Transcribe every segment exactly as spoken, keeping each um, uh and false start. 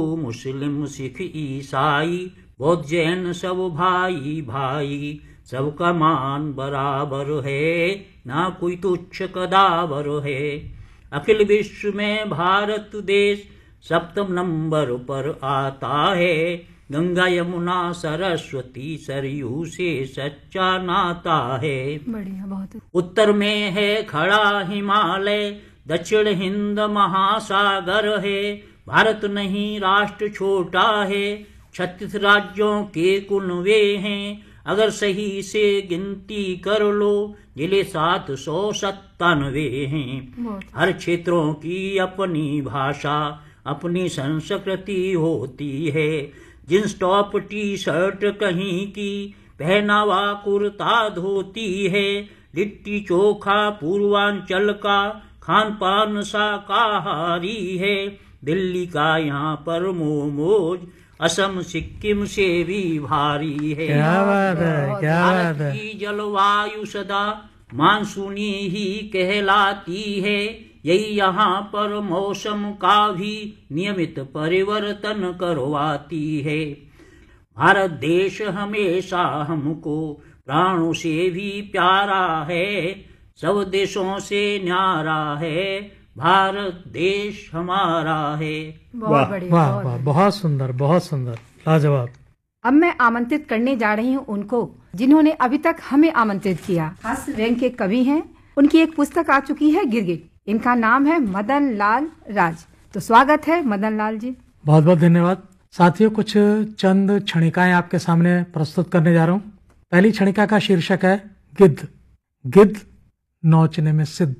मुस्लिम सिख ईसाई बौद्ध जैन सब भाई भाई, सबका मान बराबर है, ना कोई तुच्छ कदावर है। अखिल विश्व में भारत देश सप्तम नंबर पर आता है, गंगा यमुना सरस्वती सरयू से सच्चा नाता है। बढ़िया, बहुत। उत्तर में है खड़ा हिमालय, दक्षिण हिंद महासागर है, भारत नहीं राष्ट्र छोटा है, छत्तीस राज्यों के कुनवे हैं, अगर सही से गिनती कर लो जिले सात सौ सत्तानवे हैं। हर क्षेत्रों की अपनी भाषा अपनी संस्कृति होती है, जींस टॉप टी शर्ट कहीं की, पहनावा कुर्ता धोती है, लिट्टी चोखा पूर्वांचल का, खान पान शाकाहारी है, दिल्ली का यहाँ पर मोमोज असम सिक्किम से भी भारी है। क्या बात है, क्या बात है। भारत की जलवायु सदा मानसूनी ही कहलाती है, यही यहाँ पर मौसम का भी नियमित परिवर्तन करवाती है। भारत देश हमेशा हमको प्राणों से भी प्यारा है, सब देशों से न्यारा है, भारत देश हमारा है। बहुत बढ़िया, वाह वाह, बहुत सुंदर, बहुत सुंदर, लाजवाब। अब मैं आमंत्रित करने जा रही हूँ उनको जिन्होंने अभी तक हमें आमंत्रित किया। हास्य व्यंग के कवि हैं, उनकी एक पुस्तक आ चुकी है गिरगिट। इनका नाम है मदन लाल राज। तो स्वागत है मदन लाल जी। बहुत बहुत धन्यवाद। साथियों, कुछ चंद क्षणिकाएं आपके सामने प्रस्तुत करने जा रहा हूँ। पहली क्षणिका का शीर्षक है गिद्ध। गिद्ध नोचने में सिद्ध।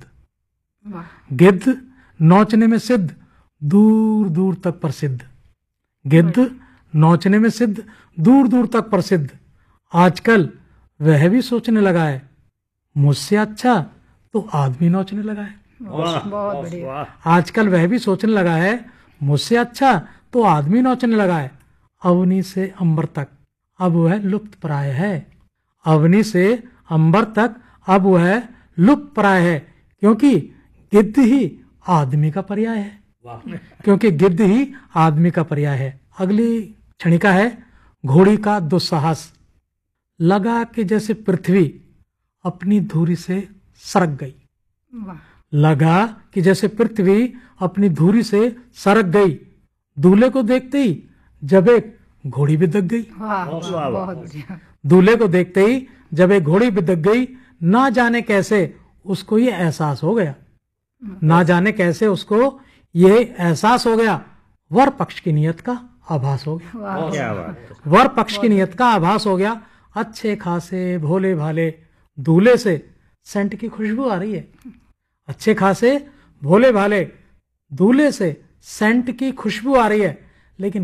गिद्ध नोचने में सिद्ध, दूर दूर तक प्रसिद्ध। गिद्ध नोचने में सिद्ध, दूर दूर तक प्रसिद्ध। आजकल वह भी सोचने लगा है, मुझसे अच्छा तो आदमी नोचने लगा है। बहुत बढ़िया। आजकल वह भी सोचने लगा है, मुझसे अच्छा तो आदमी नोचने लगा है। अवनी से अंबर तक अब वह लुप्त प्राय है। अवनी से अंबर तक अब वह लुप्त प्राय है, क्योंकि गिद्ध ही आदमी का पर्याय है। क्योंकि गिद्ध ही आदमी का पर्याय है। अगली क्षणिका है घोड़ी का दुस्साहस। लगा कि जैसे पृथ्वी अपनी धुरी से सरक गई। लगा कि जैसे पृथ्वी अपनी धुरी से सरक गई, दूल्हे को देखते ही जब एक घोड़ी भी दब गई। दूल्हे को देखते ही जब एक घोड़ी भी दब गई, ना जाने कैसे उसको ये एहसास हो गया। ना जाने कैसे उसको ये एहसास हो गया, वर पक्ष की नियत का आभास हो गया। वर पक्ष की नियत का आभास हो गया। अच्छे खासे भोले भाले दूल्हे से सेंट की खुशबू आ रही है। अच्छे खासे भोले भाले दूल्हे से सेंट की खुशबू आ रही है, लेकिन